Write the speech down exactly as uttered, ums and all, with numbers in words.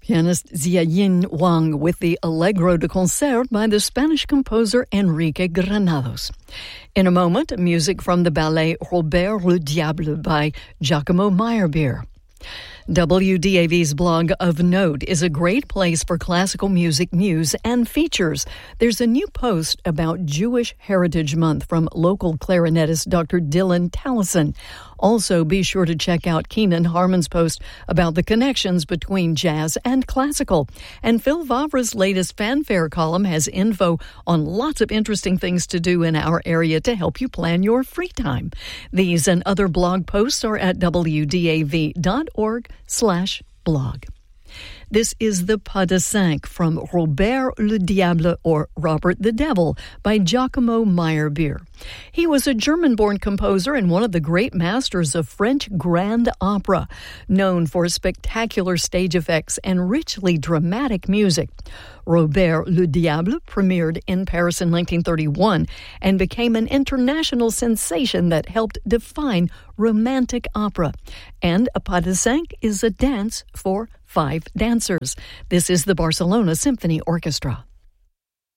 Pianist Xiaoyin Wang with the Allegro de Concert by the Spanish composer Enrique Granados. In a moment, music from the ballet Robert le Diable by Giacomo Meyerbeer. W D A V's blog Of Note is a great place for classical music news and features. There's a new post about Jewish Heritage Month from local clarinetist Doctor Dylan Tallison. Also, be sure to check out Keenan Harmon's post about the connections between jazz and classical. And Phil Vavra's latest fanfare column has info on lots of interesting things to do in our area to help you plan your free time. These and other blog posts are at W D A V dot org slash blog. This is the Pas de Cinq from Robert le Diable, or Robert the Devil, by Giacomo Meyerbeer. He was a German-born composer and one of the great masters of French grand opera, known for spectacular stage effects and richly dramatic music. Robert le Diable premiered in Paris in nineteen thirty-one and became an international sensation that helped define romantic opera. And a Pas de Cinq is a dance for five dancers. This is the Barcelona Symphony Orchestra.